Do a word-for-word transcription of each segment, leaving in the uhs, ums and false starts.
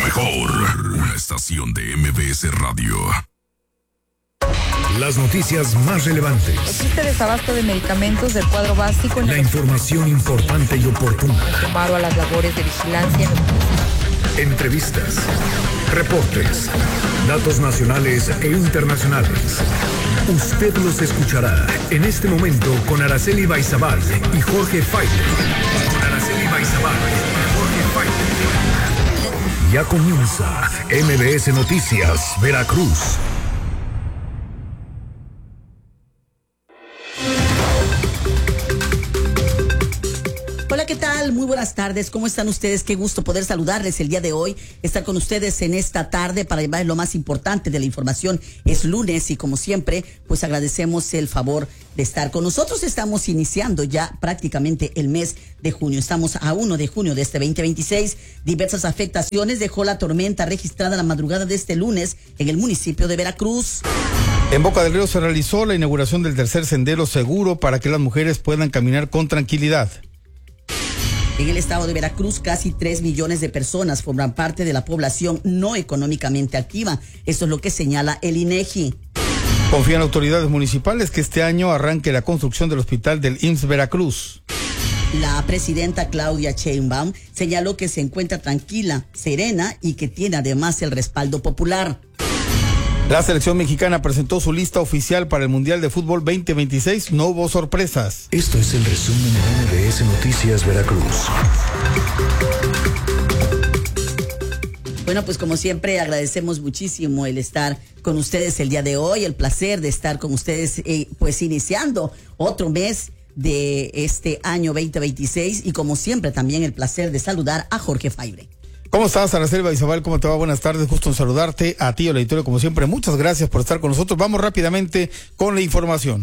mejor, una estación de M B S Radio. Las noticias más relevantes. Existe desabasto de medicamentos del cuadro básico. La información importante y oportuna. Sumado a las labores de vigilancia en los municipios. Entrevistas, reportes, datos nacionales e internacionales. Usted los escuchará en este momento con Araceli Baizabal y Jorge Faible. Con Araceli Baizabal y Jorge Faible. Ya comienza M B S Noticias Veracruz. Hola, ¿qué tal? Muy buenas tardes. ¿Cómo están ustedes? Qué gusto poder saludarles el día de hoy, estar con ustedes en esta tarde para llevar lo más importante de la información. Es lunes y como siempre, pues agradecemos el favor de estar con nosotros. Estamos iniciando ya prácticamente el mes de junio. Estamos a uno de junio de este veinte veintiséis. Diversas afectaciones dejó la tormenta registrada la madrugada de este lunes en el municipio de Veracruz. En Boca del Río se realizó la inauguración del tercer sendero seguro para que las mujeres puedan caminar con tranquilidad. En el estado de Veracruz, casi tres millones de personas forman parte de la población no económicamente activa. Esto es lo que señala el INEGI. Confían autoridades municipales que este año arranque la construcción del hospital del I M S S Veracruz. La presidenta Claudia Sheinbaum señaló que se encuentra tranquila, serena y que tiene además el respaldo popular. La selección mexicana presentó su lista oficial para el Mundial de Fútbol veinte veintiséis. No hubo sorpresas. Esto es el resumen de M B S Noticias Veracruz. Bueno, pues como siempre agradecemos muchísimo el estar con ustedes el día de hoy, el placer de estar con ustedes eh, pues iniciando otro mes de este año veinte veintiséis y como siempre también el placer de saludar a Jorge Faibre. ¿Cómo estás, Araceli Baizabal? ¿Cómo te va? Buenas tardes, gusto en saludarte. A ti, el auditorio, como siempre, muchas gracias por estar con nosotros. Vamos rápidamente con la información.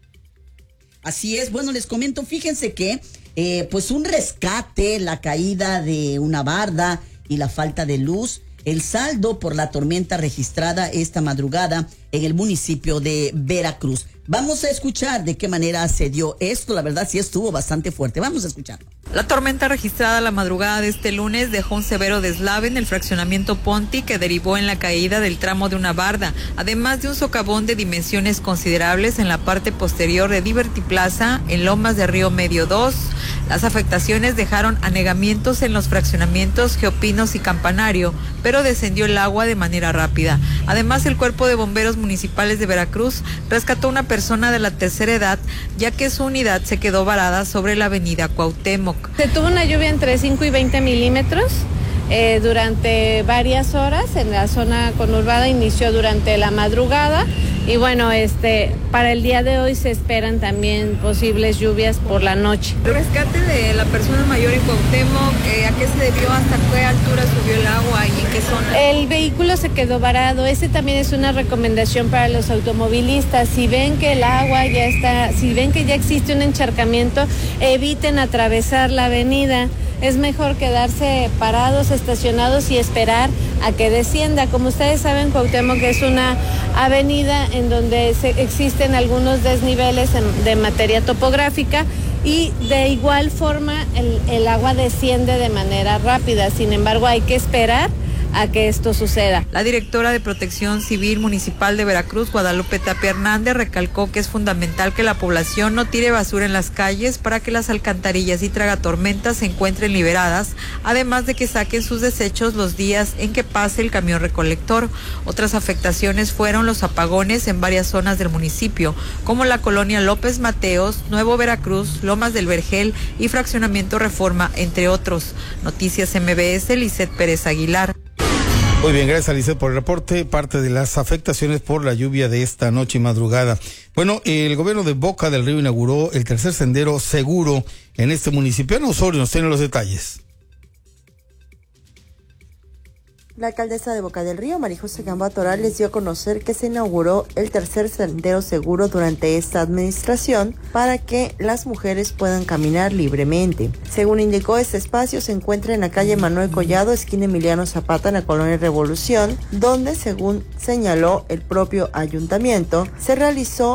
Así es, bueno, les comento, fíjense que eh, pues un rescate, la caída de una barda y la falta de luz, el saldo por la tormenta registrada esta madrugada en el municipio de Veracruz. Vamos a escuchar de qué manera se dio esto, la verdad sí estuvo bastante fuerte, vamos a escucharlo. La tormenta registrada la madrugada de este lunes dejó un severo deslave en el fraccionamiento Ponti que derivó en la caída del tramo de una barda, además de un socavón de dimensiones considerables en la parte posterior de Liberty Plaza, en Lomas de Río Medio dos. Las afectaciones dejaron anegamientos en los fraccionamientos Geopinos y Campanario, pero descendió el agua de manera rápida. Además, el Cuerpo de Bomberos Municipales de Veracruz rescató a una persona de la tercera edad, ya que su unidad se quedó varada sobre la avenida Cuauhtémoc. Se tuvo una lluvia entre cinco y veinte milímetros eh, durante varias horas en la zona conurbada, inició durante la madrugada y bueno, este para el día de hoy se esperan también posibles lluvias por la noche. El rescate de la persona mayor en Cuauhtémoc, eh, ¿a qué se debió? ¿Hasta qué altura subió el agua y en qué zona? El vehículo se quedó varado. Ese también es una recomendación para los automovilistas. Si ven que el agua ya está, si ven que ya existe un encharcamiento, eviten atravesar la avenida. Es mejor quedarse parados, estacionados y esperar a que descienda. Como ustedes saben, Cuauhtémoc es una avenida en donde se, existen algunos desniveles en, de materia topográfica y de igual forma el, el agua desciende de manera rápida. Sin embargo, hay que esperar a que esto suceda. La directora de Protección Civil Municipal de Veracruz, Guadalupe Tapia Hernández, recalcó que es fundamental que la población no tire basura en las calles para que las alcantarillas y tragatormentas se encuentren liberadas, además de que saquen sus desechos los días en que pase el camión recolector. Otras afectaciones fueron los apagones en varias zonas del municipio, como la colonia López Mateos, Nuevo Veracruz, Lomas del Vergel y Fraccionamiento Reforma, entre otros. Noticias M B S, Lisset Pérez Aguilar. Muy bien, gracias, Lisset, por el reporte. Parte de las afectaciones por la lluvia de esta noche y madrugada. Bueno, el gobierno de Boca del Río inauguró el tercer sendero seguro en este municipio. Ana Osorio nos tiene los detalles. La alcaldesa de Boca del Río, María José Gamboa Toral, les dio a conocer que se inauguró el tercer sendero seguro durante esta administración para que las mujeres puedan caminar libremente. Según indicó, este espacio se encuentra en la calle Manuel Collado, esquina Emiliano Zapata, en la colonia Revolución, donde, según señaló el propio ayuntamiento, se realizó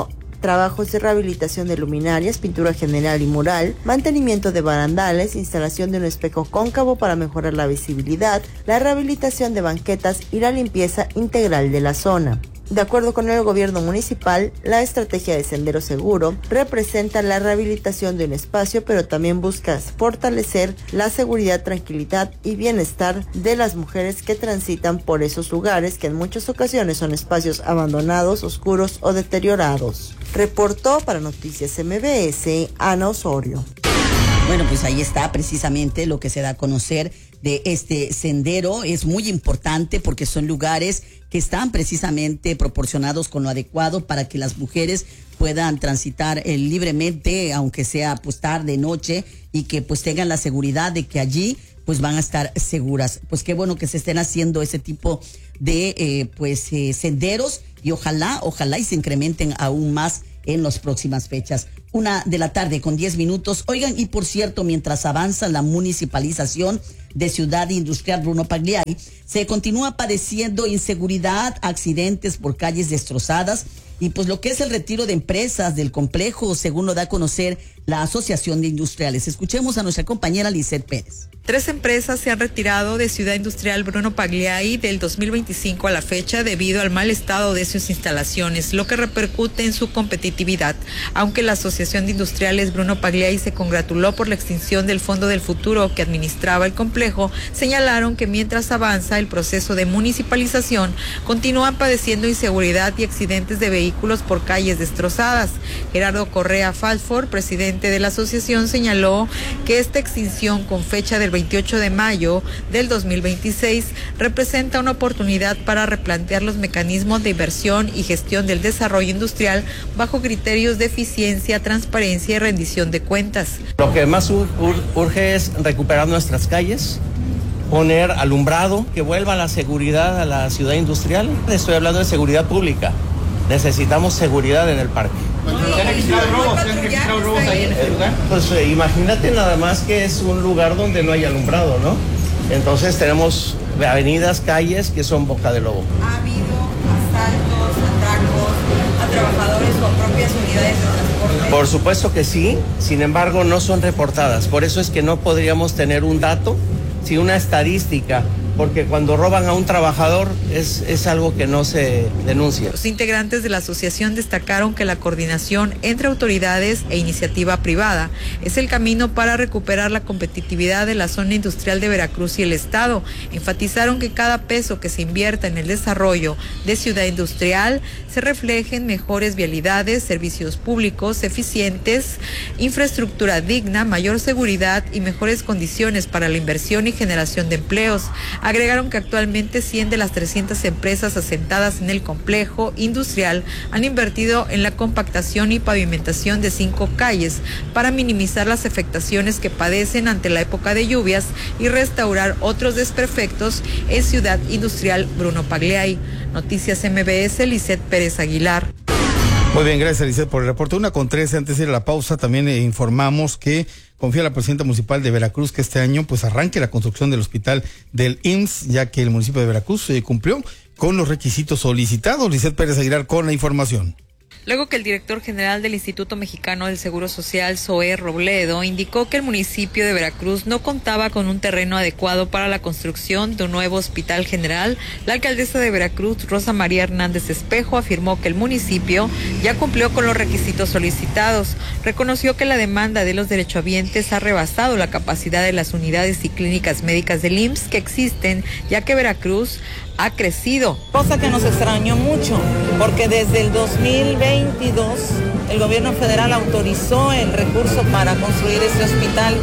trabajos de rehabilitación de luminarias, pintura general y mural, mantenimiento de barandales, instalación de un espejo cóncavo para mejorar la visibilidad, la rehabilitación de banquetas y la limpieza integral de la zona. De acuerdo con el gobierno municipal, la estrategia de Sendero Seguro representa la rehabilitación de un espacio, pero también busca fortalecer la seguridad, tranquilidad y bienestar de las mujeres que transitan por esos lugares, que en muchas ocasiones son espacios abandonados, oscuros o deteriorados. Reportó para Noticias M B S, Ana Osorio. Bueno, pues ahí está precisamente lo que se da a conocer de este sendero. Es muy importante porque son lugares que están precisamente proporcionados con lo adecuado para que las mujeres puedan transitar eh, libremente, aunque sea pues tarde, noche, y que pues tengan la seguridad de que allí pues van a estar seguras. Pues qué bueno que se estén haciendo ese tipo de eh, pues eh, senderos, y ojalá, ojalá y se incrementen aún más en las próximas fechas. Una de la tarde con diez minutos. Oigan, y por cierto, mientras avanza la municipalización de Ciudad Industrial Bruno Pagliari, se continúa padeciendo inseguridad, accidentes por calles destrozadas y pues lo que es el retiro de empresas del complejo, según lo da a conocer la Asociación de Industriales. Escuchemos a nuestra compañera Lisette Pérez. Tres empresas se han retirado de Ciudad Industrial Bruno Pagliari del dos mil veinticinco a la fecha debido al mal estado de sus instalaciones, lo que repercute en su competitividad. Aunque la Asociación de Industriales Bruno Pagliari se congratuló por la extinción del Fondo del Futuro que administraba el complejo, señalaron que mientras avanza el proceso de municipalización, continúan padeciendo inseguridad y accidentes de vehículos por calles destrozadas. Gerardo Correa Falford, presidente de la asociación, señaló que esta extinción con fecha del veintiocho de mayo del dos mil veintiséis representa una oportunidad para replantear los mecanismos de inversión y gestión del desarrollo industrial bajo criterios de eficiencia, transparencia y rendición de cuentas. Lo que más ur- ur- urge es recuperar nuestras calles, poner alumbrado, que vuelva la seguridad a la ciudad industrial. Estoy hablando de seguridad pública. Necesitamos seguridad en el parque. ¿Se han registrado robos? ¿Se han registrado robos ahí en este lugar? Pues eh, imagínate nada más que es un lugar donde no hay alumbrado, ¿no? Entonces tenemos avenidas, calles que son boca de lobo. ¿Ha habido asaltos, atracos a trabajadores o a propias unidades de transporte? Por supuesto que sí, sin embargo no son reportadas. Por eso es que no podríamos tener un dato, sino una estadística, porque cuando roban a un trabajador es, es algo que no se denuncia. Los integrantes de la asociación destacaron que la coordinación entre autoridades e iniciativa privada es el camino para recuperar la competitividad de la zona industrial de Veracruz y el Estado. Enfatizaron que cada peso que se invierta en el desarrollo de Ciudad Industrial se refleje en mejores vialidades, servicios públicos eficientes, infraestructura digna, mayor seguridad y mejores condiciones para la inversión y generación de empleos. Agregaron que actualmente cien de las trescientas empresas asentadas en el complejo industrial han invertido en la compactación y pavimentación de cinco calles para minimizar las afectaciones que padecen ante la época de lluvias y restaurar otros desperfectos en Ciudad Industrial Bruno Pagliari. Noticias M B S, Lisette Pérez Aguilar. Muy bien, gracias, Lisette, por el reporte. Una con trece, antes de ir a la pausa, también eh, informamos que confía la presidenta municipal de Veracruz que este año pues arranque la construcción del hospital del I M S S, ya que el municipio de Veracruz eh, cumplió con los requisitos solicitados. Lisette Pérez Aguilar con la información. Luego que el director general del Instituto Mexicano del Seguro Social, Zoé Robledo, indicó que el municipio de Veracruz no contaba con un terreno adecuado para la construcción de un nuevo hospital general, la alcaldesa de Veracruz, Rosa María Hernández Espejo, afirmó que el municipio ya cumplió con los requisitos solicitados. Reconoció que la demanda de los derechohabientes ha rebasado la capacidad de las unidades y clínicas médicas del I M S S que existen, ya que Veracruz ha crecido. Cosa que nos extrañó mucho, porque desde el dos mil veintidós el gobierno federal autorizó el recurso para construir este hospital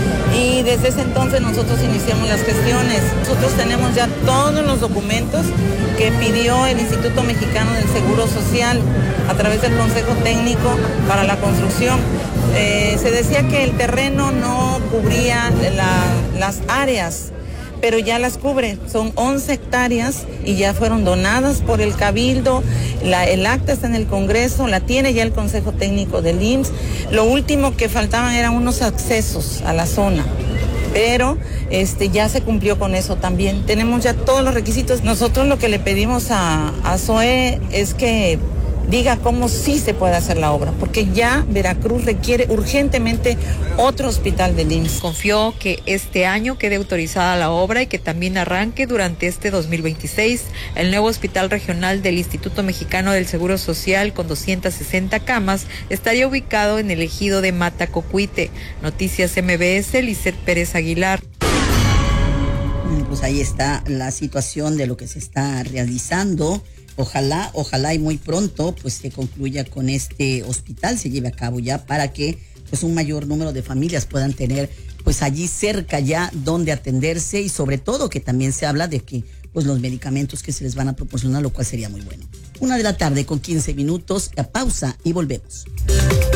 y desde ese entonces nosotros iniciamos las gestiones. Nosotros tenemos ya todos los documentos que pidió el Instituto Mexicano del Seguro Social a través del Consejo Técnico para la construcción. Eh, se decía que el terreno no cubría la, las áreas, pero ya las cubre, son once hectáreas y ya fueron donadas por el Cabildo, la, el acta está en el Congreso, la tiene ya el Consejo Técnico del I M S S. Lo último que faltaban eran unos accesos a la zona, pero este, ya se cumplió con eso también. Tenemos ya todos los requisitos. Nosotros lo que le pedimos a, a Zoé es que diga cómo sí se puede hacer la obra, porque ya Veracruz requiere urgentemente otro hospital del I M S S. Confió que este año quede autorizada la obra y que también arranque durante este dos mil veintiséis el nuevo hospital regional del Instituto Mexicano del Seguro Social con doscientas sesenta camas estaría ubicado en el ejido de Matacocuite. Noticias M B S, Lisset Pérez Aguilar. Pues ahí está la situación de lo que se está realizando. Ojalá, ojalá y muy pronto pues se concluya con este hospital, se lleve a cabo ya para que pues un mayor número de familias puedan tener pues allí cerca ya donde atenderse y sobre todo que también se habla de que pues los medicamentos que se les van a proporcionar, lo cual sería muy bueno. Una de la tarde con quince minutos, a pausa y volvemos.